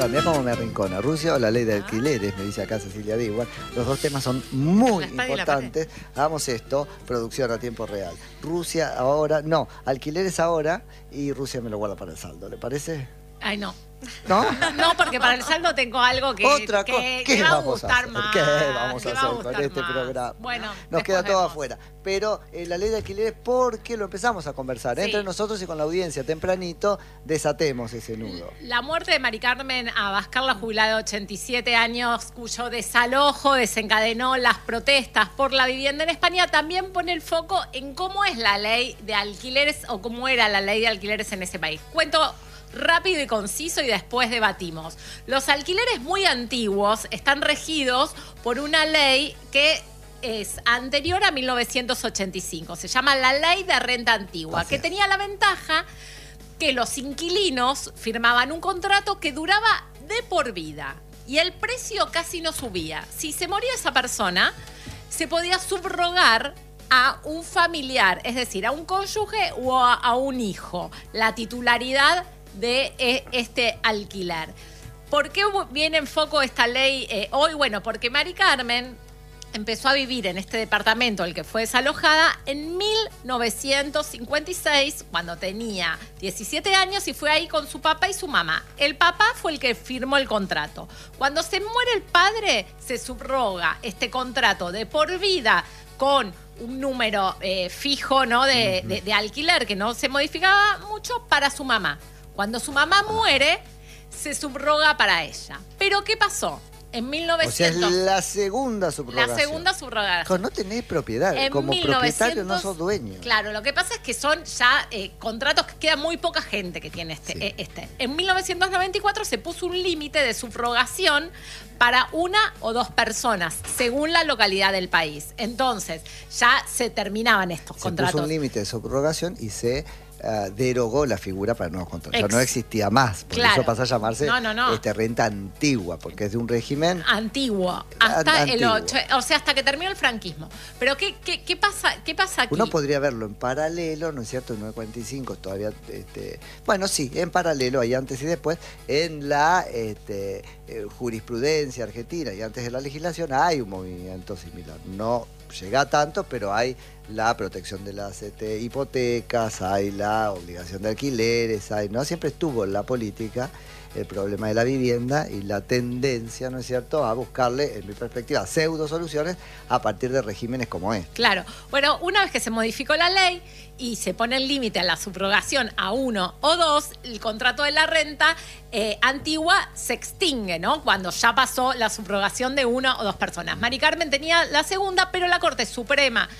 mirá cómo me arrincona. Rusia o la ley de alquileres, me dice acá Cecilia Diwan. Los dos temas son muy importantes. Hagamos esto, producción a tiempo real. Rusia ahora, no, alquileres ahora y Rusia me lo guarda para el saldo, ¿le parece? Ay, no. ¿No? No, porque para el saldo tengo algo que, Otra cosa. que va a gustar más. ¿Qué vamos a hacer con este programa? Bueno, nos queda todo afuera. Pero la ley de alquileres, porque lo empezamos a conversar entre nosotros y con la audiencia tempranito, desatemos ese nudo. La muerte de Mari Carmen Abascal, la jubilada de 87 años, cuyo desalojo desencadenó las protestas por la vivienda en España, también pone el foco en cómo es la ley de alquileres o cómo era la ley de alquileres en ese país. Cuento rápido y conciso y después debatimos. Los alquileres muy antiguos están regidos por una ley que es anterior a 1985. Se llama la Ley de Renta Antigua, que tenía la ventaja que los inquilinos firmaban un contrato que duraba de por vida y el precio casi no subía. Si se moría esa persona, se podía subrogar a un familiar, es decir, a un cónyuge o a un hijo, la titularidad de este alquiler. ¿Por qué viene en foco esta ley hoy? Bueno, porque Mari Carmen empezó a vivir en este departamento, el que fue desalojada, en 1956, cuando tenía 17 años, y fue ahí con su papá y su mamá. El papá fue el que firmó el contrato. Cuando se muere el padre, se subroga este contrato de por vida con un número fijo, ¿no? de alquiler que no se modificaba mucho para su mamá. Cuando su mamá muere, se subroga para ella. ¿Pero qué pasó? En 1900... O sea, es la segunda subrogación. La segunda subrogación. No tenés propiedad. Como propietario no sos dueño. Claro, lo que pasa es que son ya contratos que queda muy poca gente que tiene En 1994 se puso un límite de subrogación para una o dos personas, según la localidad del país. Entonces, ya se terminaban estos contratos. Se puso un límite de subrogación y se derogó la figura para nuevos contratos. O sea, no existía más. Por eso pasa a llamarse renta antigua, porque es de un régimen antiguo. Hasta el 8, o sea, hasta que terminó el franquismo. Pero ¿qué pasa aquí? Uno podría verlo en paralelo, ¿no es cierto? En 1945 todavía, bueno, sí, en paralelo, ahí antes y después, en la jurisprudencia argentina y antes de la legislación hay un movimiento similar. No llega tanto, pero hay la protección de las hipotecas, hay la obligación de alquileres, no siempre estuvo en la política el problema de la vivienda y la tendencia, ¿no es cierto?, a buscarle, en mi perspectiva, pseudo soluciones a partir de regímenes como este. Claro. Bueno, una vez que se modificó la ley y se pone el límite a la subrogación a 1 o 2, el contrato de la renta antigua se extingue, ¿no? Cuando ya pasó la subrogación de 1 o 2 personas. Mari Carmen tenía la segunda, pero la Corte Suprema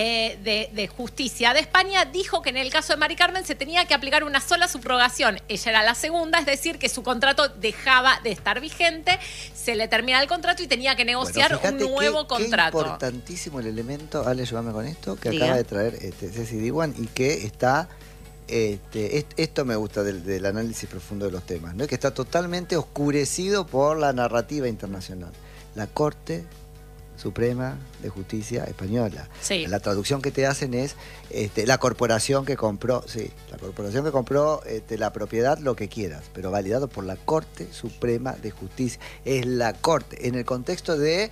de Justicia de España dijo que en el caso de Mari Carmen se tenía que aplicar una sola subrogación. Ella era la segunda, es decir, que su contrato dejaba de estar vigente, se le terminaba el contrato y tenía que negociar un nuevo contrato. Qué importantísimo el elemento, Ale, ayúdame con esto, que acaba de traer Ceci Diwan y que está... esto me gusta del análisis profundo de los temas, ¿no? Que está totalmente oscurecido por la narrativa internacional. La Corte Suprema de Justicia Española. Sí. La traducción que te hacen es la corporación que compró, la propiedad, lo que quieras, pero validado por la Corte Suprema de Justicia. Es la Corte, en el contexto de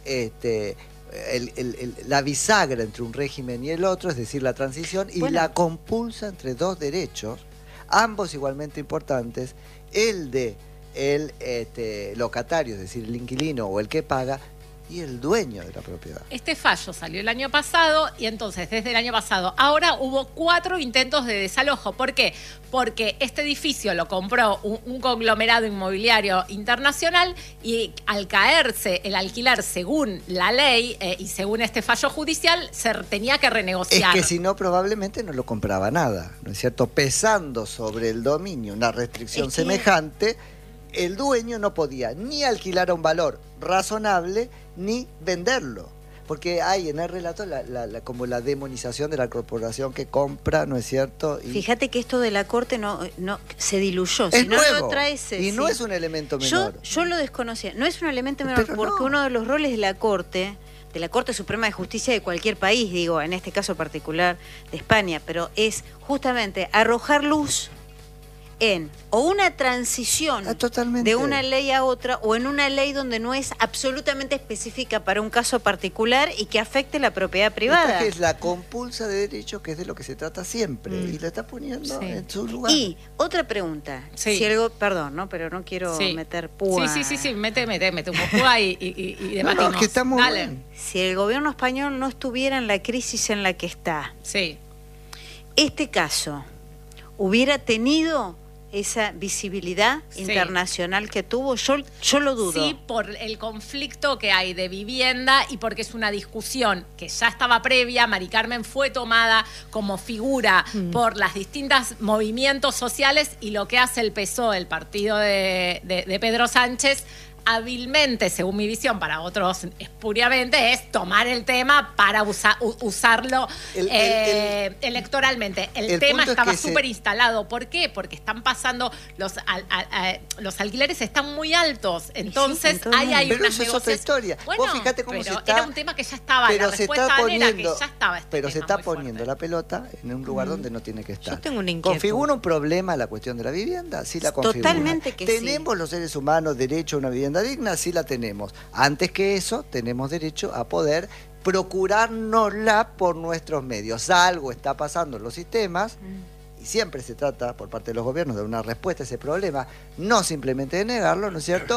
la bisagra entre un régimen y el otro, es decir, la transición, y la compulsa entre dos derechos, ambos igualmente importantes, el de el locatario, es decir, el inquilino o el que paga, y el dueño de la propiedad. Este fallo salió el año pasado y entonces desde el año pasado ahora hubo 4 intentos de desalojo. ¿Por qué? Porque este edificio lo compró un conglomerado inmobiliario internacional y al caerse el alquiler según la ley y según este fallo judicial se tenía que renegociar. Es que si no probablemente no lo compraba nada, ¿no es cierto? Pesando sobre el dominio una restricción semejante, el dueño no podía ni alquilar a un valor razonable ni venderlo. Porque hay en el relato como la demonización de la corporación que compra, ¿no es cierto? Y fíjate que esto de la Corte no se diluyó. Es si no nuevo, lo traes, y no es un elemento menor. Yo lo desconocía. No es un elemento menor porque uno de los roles de la Corte Suprema de Justicia de cualquier país, digo, en este caso particular de España, pero es justamente arrojar luz en o una transición de una ley a otra o en una ley donde no es absolutamente específica para un caso particular y que afecte la propiedad privada. Que es la compulsa de derechos, que es de lo que se trata siempre, y la está poniendo en su lugar. Y otra pregunta, si perdón, ¿no? Pero no quiero meter púa. Sí, mete un púa y debatimos. No, que está muy bien. Si el gobierno español no estuviera en la crisis en la que está, este caso hubiera tenido esa visibilidad internacional que tuvo, yo lo dudo. Sí, por el conflicto que hay de vivienda y porque es una discusión que ya estaba previa. Mari Carmen fue tomada como figura por las distintas movimientos sociales, y lo que hace el PSOE, el partido de Pedro Sánchez, hábilmente, según mi visión, para otros espuriamente, es tomar el tema para usarlo electoralmente. El tema estaba súper instalado. ¿Por qué? Porque están pasando, los alquileres están muy altos. Entonces, ahí hay pero unas eso es otra historia. Bueno, vos fíjate cómo se está... Era un tema que ya estaba, pero la se respuesta está era que ya estaba pero se está poniendo fuerte. la pelota en un lugar donde no tiene que estar. Yo tengo una inquietud. ¿Configura un problema la cuestión de la vivienda? Sí la configura. Totalmente que ¿Tenemos los seres humanos derecho a una vivienda digna? Sí la tenemos. Antes que eso, tenemos derecho a poder procurárnosla por nuestros medios. Algo está pasando en los sistemas, y siempre se trata, por parte de los gobiernos, de una respuesta a ese problema, no simplemente de negarlo, ¿no es cierto?,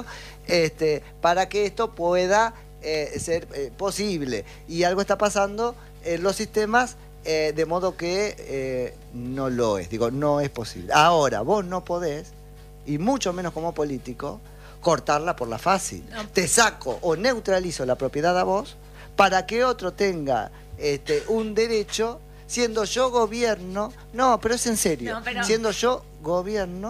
para que esto pueda ser posible. Y algo está pasando en los sistemas, de modo que no lo es. Digo, no es posible. Ahora, vos no podés, y mucho menos como político, cortarla por la fácil. No. Te saco o neutralizo la propiedad a vos para que otro tenga un derecho, siendo yo gobierno, no, pero es en serio, siendo yo gobierno,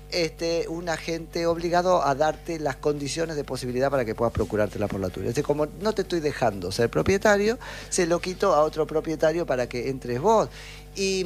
un agente obligado a darte las condiciones de posibilidad para que puedas procurártela por la tuya. Como no te estoy dejando ser propietario, se lo quito a otro propietario para que entres vos. Y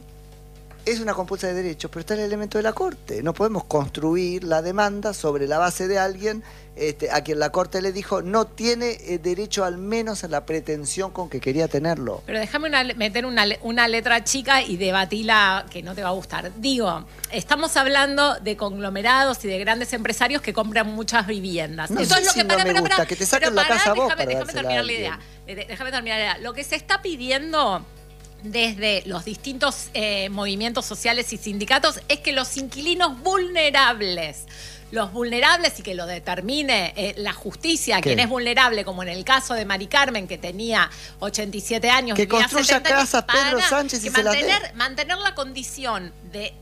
es una compulsa de derechos, pero está el elemento de la Corte. No podemos construir la demanda sobre la base de alguien a quien la Corte le dijo no tiene derecho, al menos en la pretensión con que quería tenerlo. Pero déjame meter una letra chica y debatirla, que no te va a gustar. Digo, estamos hablando de conglomerados y de grandes empresarios que compran muchas viviendas. No sé si no me gusta, que te saquen la casa a vos para déjame terminar la idea. Déjame terminar la idea. Lo que se está pidiendo desde los distintos movimientos sociales y sindicatos es que los inquilinos vulnerables y que lo determine la justicia, quien es vulnerable, como en el caso de Mari Carmen, que tenía 87 años, que construya casas Pedro Sánchez y se las dé. Mantener la condición de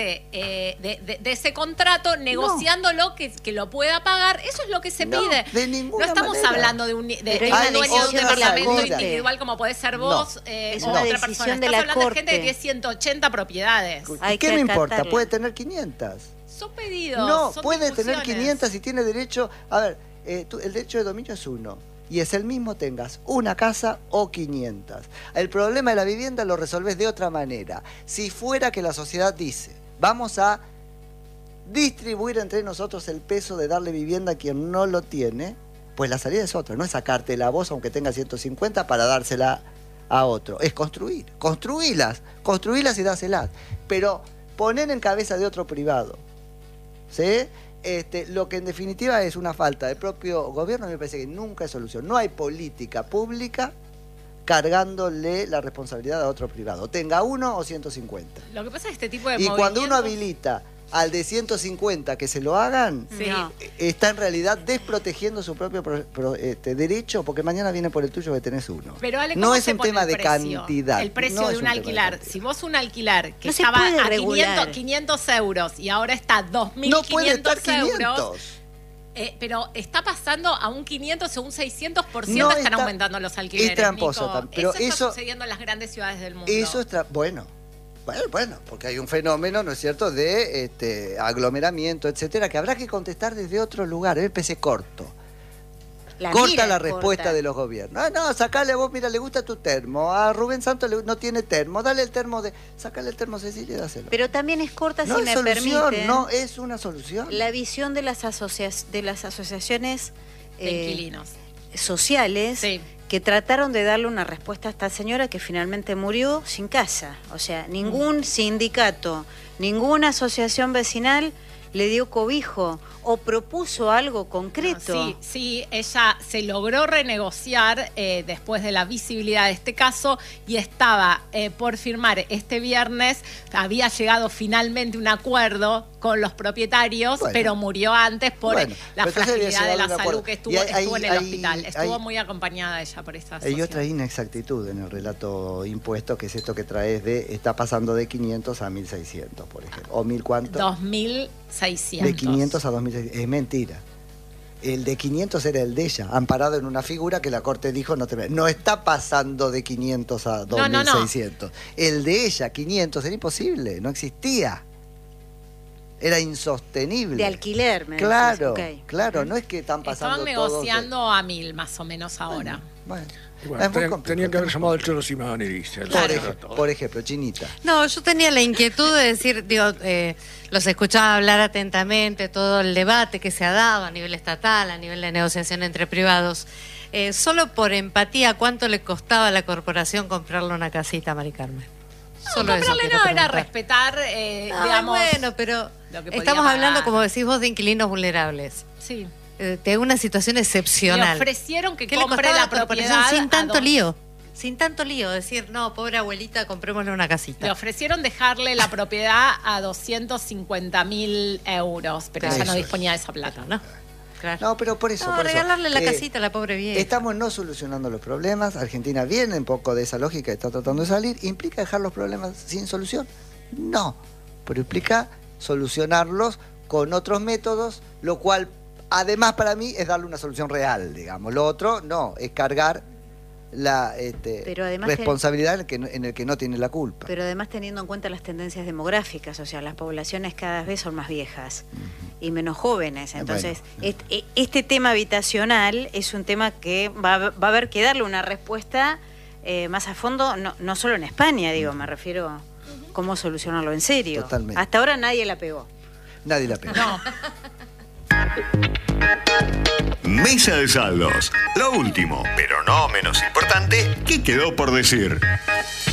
ese contrato, negociándolo, que lo pueda pagar. Eso es lo que se pide. De ninguna no estamos manera. Hablando de un dueño de un departamento individual como podés ser vos o otra persona. Estás hablando de gente que tiene 180 propiedades. ¿Qué me importa? Puede tener 500. Son pedidos. No, puede tener 500 y tiene derecho. A ver, el derecho de dominio es uno. Y es el mismo tengas una casa o 500. El problema de la vivienda lo resolvés de otra manera. Si fuera que la sociedad dice, vamos a distribuir entre nosotros el peso de darle vivienda a quien no lo tiene, pues la salida es otra. No es sacártela a vos, aunque tenga 150, para dársela a otro. Es construir. Construílas y dáselas. Pero poner en cabeza de otro privado, ¿sí? Lo que en definitiva es una falta del propio gobierno, me parece que nunca es solución. No hay política pública cargándole la responsabilidad a otro privado, tenga uno o 150. Lo que pasa es que este tipo de movimientos... cuando uno habilita al de 150 que se lo hagan, está en realidad desprotegiendo su propio derecho, porque mañana viene por el tuyo que tenés uno. Pero Ale, no es un tema de cantidad. El precio de un alquiler. Si vos un alquiler que estaba a 500 euros y ahora está 2.500 no puede estar 500 euros... pero está pasando a un 500 o un 600%, están aumentando los alquileres. Es tramposo, pero eso está sucediendo en las grandes ciudades del mundo. Eso es bueno, porque hay un fenómeno, ¿no es cierto?, de aglomeramiento, etcétera, que habrá que contestar desde otro lugar. El PC corto. Corta la respuesta de los gobiernos. No, sacale a vos, mira, le gusta tu termo. A Rubén Santos no tiene termo. Dale el termo sacale el termo Cecilia y dáselo. Pero también es corta, si me permite. No es una solución. La visión de las asociaciones de inquilinos sociales, que trataron de darle una respuesta a esta señora que finalmente murió sin casa. O sea, ningún sindicato, ninguna asociación vecinal le dio cobijo o propuso algo concreto. Sí, ella se logró renegociar después de la visibilidad de este caso y estaba por firmar este viernes. Había llegado finalmente un acuerdo con los propietarios, pero murió antes por la fragilidad de la salud que estuvo en el hospital. Estuvo muy acompañada ella por esta asociación. Hay otra inexactitud en el relato impuesto, que es esto que traes está pasando de 500 a 1.600, por ejemplo. ¿O 1.000 cuánto? 2.600. De 500 a 2.600. Es mentira. El de 500 era el de ella, amparado en una figura que la Corte dijo no está pasando de 500 a 2.600. No. El de ella, 500, era imposible, no existía. Era insostenible. De alquiler, me Claro, decís. Claro, no es que están pasando. Estaban negociando a 1.000 más o menos ahora. Bueno, tenían que haber llamado al Cholo Simeone, dice. Por ejemplo, Chinita. No, yo tenía la inquietud de decir, los escuchaba hablar atentamente, todo el debate que se ha dado a nivel estatal, a nivel de negociación entre privados. Solo por empatía, ¿cuánto le costaba a la corporación comprarle una casita a Mari Carmen? Solo comprarle no, era respetar, digamos... Bueno, pero estamos hablando, como decís vos, de inquilinos vulnerables. Sí. De una situación excepcional. Le ofrecieron que compre la propiedad sin tanto lío. Sin tanto lío, decir, no, pobre abuelita, comprémosle una casita. Le ofrecieron dejarle la propiedad a 250.000 euros, pero ella no disponía de esa plata, ¿no? Claro. No, pero por eso. No, regalarle la casita a la pobre vieja. Estamos no solucionando los problemas. Argentina viene un poco de esa lógica, está tratando de salir. ¿Implica dejar los problemas sin solución? No, pero implica solucionarlos con otros métodos, lo cual además para mí es darle una solución real, digamos. Lo otro no, es cargar la responsabilidad en el que no tiene la culpa. Pero además teniendo en cuenta las tendencias demográficas, o sea, las poblaciones cada vez son más viejas y menos jóvenes. Entonces, este tema habitacional es un tema que va a haber que darle una respuesta más a fondo, no solo en España, digo, me refiero a cómo solucionarlo en serio. Totalmente. Hasta ahora nadie la pegó. Nadie la pegó. No. Mesa de saldos. Lo último, pero no menos importante, ¿qué quedó por decir?